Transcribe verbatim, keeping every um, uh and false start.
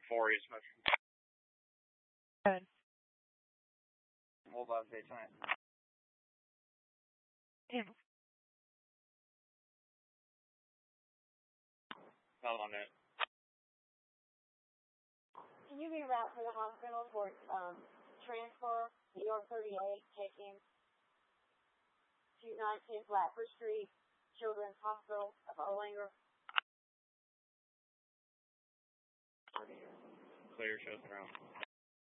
four is much. Good. Hold on, say time. Yeah. Hold on a minute. Can you be route for the hospital for um, transfer New York thirty-eight, taking two nineteen Flatbush Street, Children's Hospital of Erlanger? Clear, shows around.